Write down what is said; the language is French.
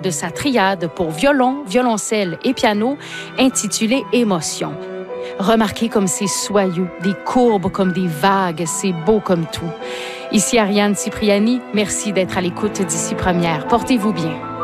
de sa triade pour violon, violoncelle et piano, intitulée Émotion. Remarquez comme c'est soyeux, des courbes comme des vagues, c'est beau comme tout. Ici Ariane Cipriani, merci d'être à l'écoute d'Ici Première. Portez-vous bien.